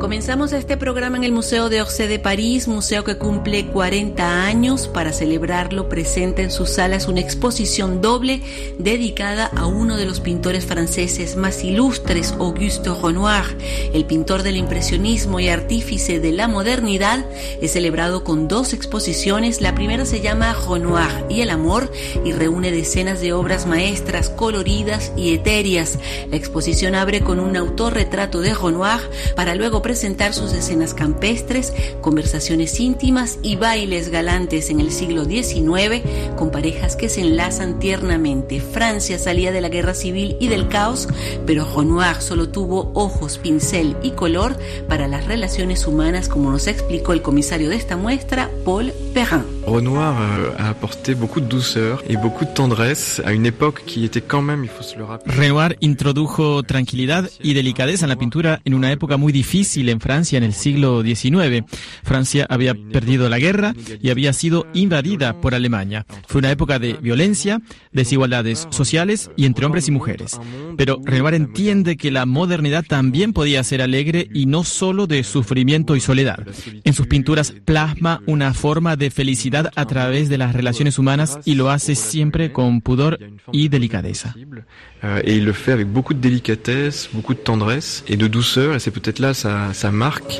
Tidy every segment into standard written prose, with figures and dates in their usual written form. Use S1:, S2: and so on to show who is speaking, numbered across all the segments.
S1: Comenzamos este programa en el Museo d'Orsay de París, museo que cumple 40 años. Para celebrarlo, presenta en sus salas una exposición doble dedicada a uno de los pintores franceses más ilustres, Auguste Renoir. El pintor del impresionismo y artífice de la modernidad es celebrado con dos exposiciones. La primera se llama Renoir y el amor y reúne decenas de obras maestras coloridas y etéreas. La exposición abre con un autorretrato de Renoir para luego presentar sus escenas campestres, conversaciones íntimas y bailes galantes en el siglo XIX con parejas que se enlazan tiernamente. Francia salía de la guerra civil y del caos, pero Renoir solo tuvo ojos, pincel y color para las relaciones humanas, como nos explicó el comisario de esta muestra, Paul Perrin.
S2: Renoir a apporté beaucoup de douceur et beaucoup de tendresse à une époque qui était quand même, il faut se le rappeler.
S3: Renoir introdujo tranquilidad y delicadeza en la pintura en una época muy difícil en Francia en el siglo XIX. Francia había perdido la guerra y había sido invadida por Alemania. Fue una época de violencia, desigualdades sociales y entre hombres y mujeres. Pero Renoir entiende que la modernidad también podía ser alegre y no solo de sufrimiento y soledad. En sus pinturas plasma una forma de felicidad a través de las relaciones humanas y lo hace siempre con pudor y delicadeza.
S2: Et il le fait avec beaucoup de délicatesse, beaucoup de tendresse et de douceur, et c'est peut-être là sa marque.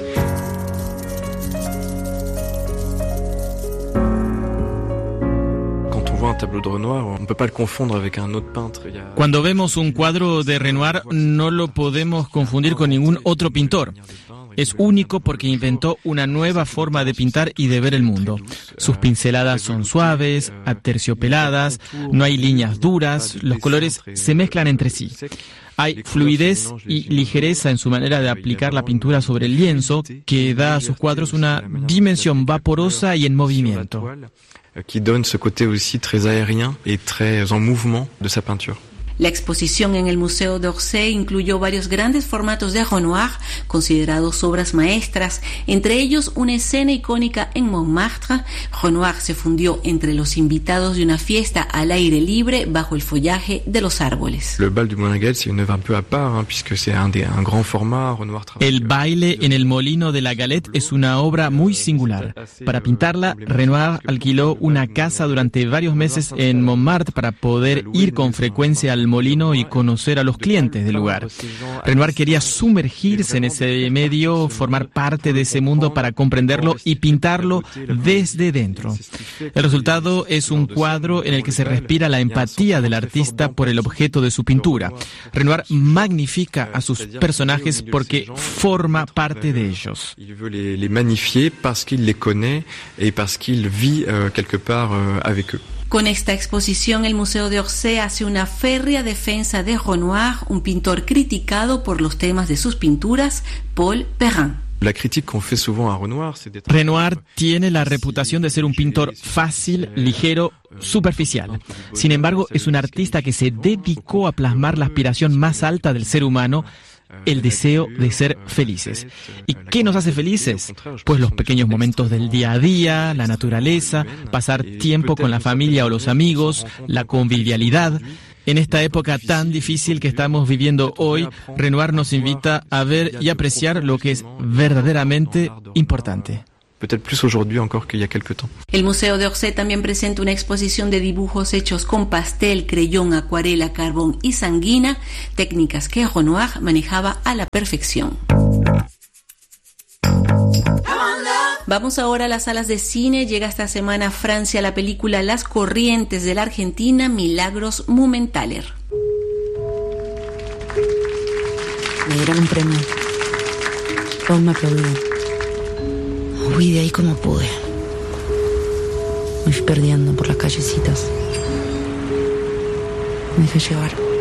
S2: Quand on voit un tableau de Renoir, on ne peut pas le confondre avec un autre peintre.
S3: Cuando vemos un cuadro de Renoir, no lo podemos confundir con ningún otro pintor. Es único porque inventó una nueva forma de pintar y de ver el mundo. Sus pinceladas son suaves, aterciopeladas, no hay líneas duras, los colores se mezclan entre sí. Hay fluidez y ligereza en su manera de aplicar la pintura sobre el lienzo, que da a sus cuadros una dimensión vaporosa y en movimiento.
S2: Qui donne ce côté aussi très aérien et très en mouvement de sa peinture.
S1: La exposición en el Museo d'Orsay incluyó varios grandes formatos de Renoir, considerados obras maestras, entre ellos una escena icónica en Montmartre. Renoir se fundió entre los invitados de una fiesta al aire libre bajo el follaje de los árboles.
S2: Le bal du Moulin Galette, c'est une œuvre un peu à part, puisque c'est un grand format. Renoir
S3: El baile en el Molino de la Galette es una obra muy singular. Para pintarla, Renoir alquiló una casa durante varios meses en Montmartre para poder ir con frecuencia al molino y conocer a los clientes del lugar. Renoir quería sumergirse en ese medio, formar parte de ese mundo para comprenderlo y pintarlo desde dentro. El resultado es un cuadro en el que se respira la empatía del artista por el objeto de su pintura. Renoir magnifica a sus personajes porque forma parte de ellos.
S2: Il veut les magnifier parce qu'il les connaît et parce qu'il vit quelque part avec eux.
S1: Con esta exposición, el Museo d'Orsay hace una férrea defensa de Renoir, un pintor criticado por los temas de sus pinturas, Paul Perrin.
S2: La critique qu'on fait souvent à Renoir, c'est d'être...
S3: Renoir tiene la reputación de ser un pintor fácil, ligero, superficial. Sin embargo, es un artista que se dedicó a plasmar la aspiración más alta del ser humano, el deseo de ser felices. ¿Y qué nos hace felices? Pues los pequeños momentos del día a día, la naturaleza, pasar tiempo con la familia o los amigos, la convivialidad. En esta época tan difícil que estamos viviendo hoy, Renoir nos invita a ver y apreciar lo que es verdaderamente importante.
S2: Peut-être plus aujourd'hui encore qu'il y a quelque temps.
S1: El Museo d'Orsay también presenta una exposición de dibujos hechos con pastel, creyón, acuarela, carbón y sanguina, técnicas que Renoir manejaba a la perfección. Vamos ahora a las salas de cine. Llega esta semana a Francia la película Las Corrientes de la Argentina, Milagros Mumenthaler.
S4: Me dieron un premio. Todos me aplaudieron. Huí de ahí como pude. Me fui perdiendo por las callecitas. Me dejé llevar.